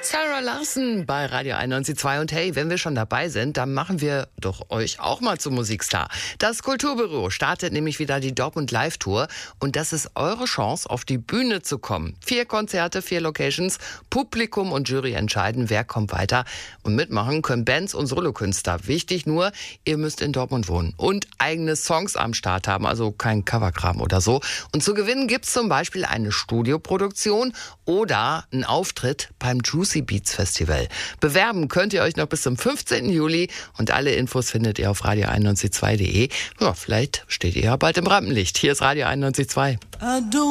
Sarah Larsen bei Radio 91.2. Und hey, wenn wir schon dabei sind, dann machen wir doch euch auch mal zum Musikstar. Das Kulturbüro startet nämlich wieder die Dortmund Live Tour und das ist eure Chance, auf die Bühne zu kommen. 4 Konzerte, 4 Locations, Publikum und Jury entscheiden, wer kommt weiter. Und mitmachen können Bands und Solokünstler. Wichtig nur, ihr müsst in Dortmund wohnen und eigene Songs am Start haben, also kein Coverkram oder so. Und zu gewinnen gibt's zum Beispiel eine Studioproduktion oder einen Auftritt beim Juicy Beats Festival. Bewerben könnt ihr euch noch bis zum 15. Juli und alle Infos findet ihr auf radio91.2.de. Ja, vielleicht steht ihr ja bald im Rampenlicht. Hier ist Radio 91.2.